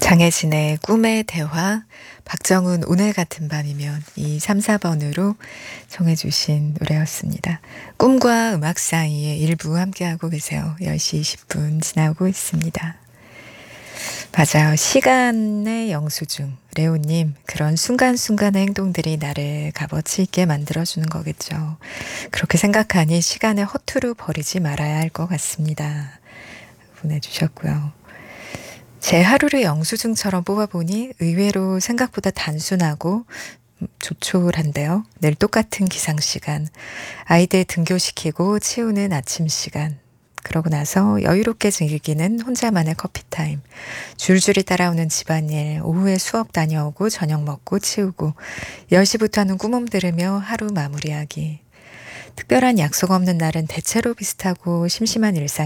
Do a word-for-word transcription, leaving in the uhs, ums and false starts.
장혜진의 꿈의 대화, 박정훈 오늘 같은 밤이면 이 삼, 사 번으로 정해 주신 노래였습니다. 꿈과 음악 사이에 일부 함께하고 계세요. 열 시 이십 분 지나고 있습니다. 맞아요. 시간의 영수증. 레오님, 그런 순간순간의 행동들이 나를 값어치 있게 만들어주는 거겠죠. 그렇게 생각하니 시간을 허투루 버리지 말아야 할 것 같습니다. 보내주셨고요. 제 하루를 영수증처럼 뽑아보니 의외로 생각보다 단순하고 조촐한데요. 늘 똑같은 기상시간, 아이들 등교시키고 치우는 아침시간, 그러고 나서 여유롭게 즐기는 혼자만의 커피타임, 줄줄이 따라오는 집안일, 오후에 수업 다녀오고 저녁 먹고 치우고 열 시부터는 꿈음 들으며 하루 마무리하기. 특별한 약속 없는 날은 대체로 비슷하고 심심한 일상